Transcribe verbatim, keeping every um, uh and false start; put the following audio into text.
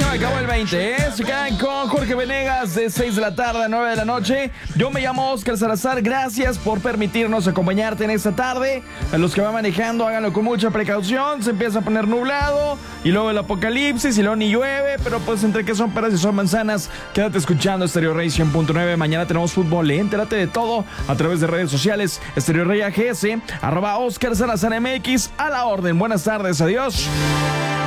me acabó el veinte, ¿eh? Se quedan con Jorge Venegas de seis de la tarde a nueve de la noche. Yo me llamo Oscar Salazar. Gracias por permitirnos acompañarte en esta tarde. A los que van manejando, háganlo con mucha precaución. Se empieza a poner nublado y luego el apocalipsis y luego ni llueve. Pero pues entre que son peras y son manzanas, quédate escuchando Stereo Rey cien punto nueve. Mañana tenemos fútbol, ¿eh? Entérate de todo a través de redes sociales. Stereo Rey A G S, arroba Oscar Salazar M X, a la orden. Buenas tardes, adiós.